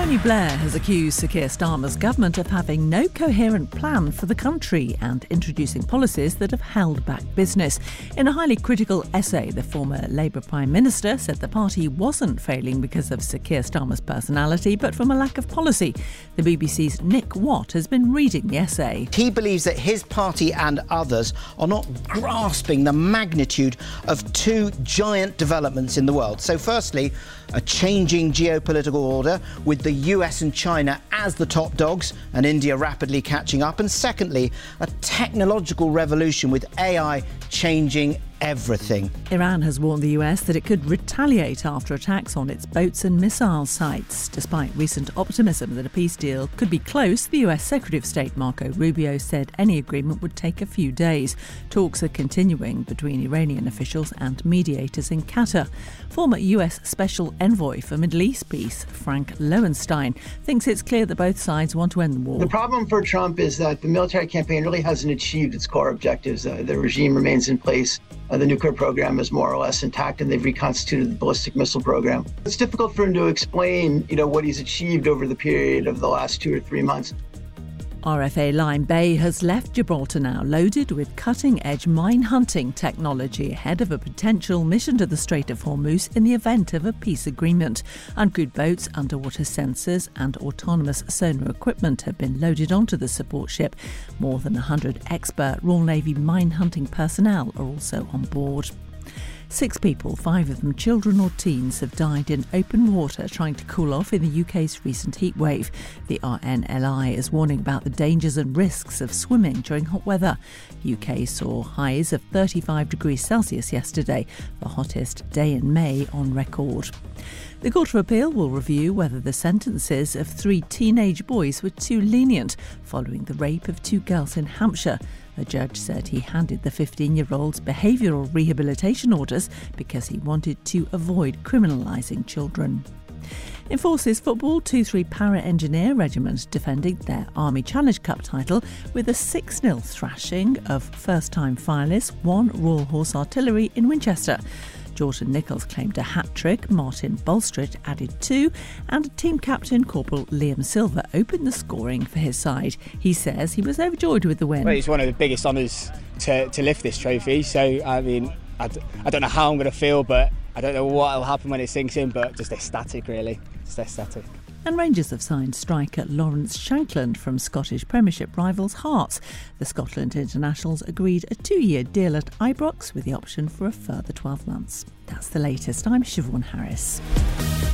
Tony Blair has accused Sir Keir Starmer's government of having no coherent plan for the country and introducing policies that have held back business. In a highly critical essay, the former Labour Prime Minister said the party wasn't failing because of Sir Keir Starmer's personality, but from a lack of policy. The BBC's Nick Watt has been reading the essay. He believes that his party and others are not grasping the magnitude of two giant developments in the world. So firstly, a changing geopolitical order with the US and China as the top dogs and India rapidly catching up. And secondly, a technological revolution with AI changing everything. Iran has warned the US that it could retaliate after attacks on its boats and missile sites. Despite recent optimism that a peace deal could be close, the US Secretary of State Marco Rubio said any agreement would take a few days. Talks are continuing between Iranian officials and mediators in Qatar. Former US Special Envoy for Middle East Peace, Frank Lowenstein, thinks it's clear that both sides want to end the war. The problem for Trump is that the military campaign really hasn't achieved its core objectives. The regime remains in place. The nuclear program is more or less intact, and they've reconstituted the ballistic missile program. It's difficult for him to explain, what he's achieved over the period of the last 2 or 3 months. RFA Line Bay has left Gibraltar now loaded with cutting-edge mine-hunting technology ahead of a potential mission to the Strait of Hormuz in the event of a peace agreement. Uncrewed boats, underwater sensors and autonomous sonar equipment have been loaded onto the support ship. More than 100 expert Royal Navy mine-hunting personnel are also on board. 6 people, 5 of them children or teens, have died in open water trying to cool off in the UK's recent heatwave. The RNLI is warning about the dangers and risks of swimming during hot weather. UK saw highs of 35 degrees Celsius yesterday, the hottest day in May on record. The Court of Appeal will review whether the sentences of 3 teenage boys were too lenient following the rape of 2 girls in Hampshire. A judge said he handed the 15-year-olds behavioural rehabilitation orders because he wanted to avoid criminalising children. In Forces football, 2-3 Para-Engineer Regiment defending their Army Challenge Cup title with a 6-0 thrashing of first-time finalists 1 Royal Horse Artillery in Winchester. Jordan Nichols claimed a hat-trick, Martin Bulstrode added 2, and team captain Corporal Liam Silver opened the scoring for his side. He says he was overjoyed with the win. Well, it's one of the biggest honours to lift this trophy, so I don't know how I'm going to feel, but I don't know what will happen when it sinks in, but just ecstatic really, just ecstatic. And Rangers have signed striker Lawrence Shankland from Scottish Premiership rivals Hearts. The Scotland internationals agreed a 2-year deal at Ibrox with the option for a further 12 months. That's the latest. I'm Siobhan Harris.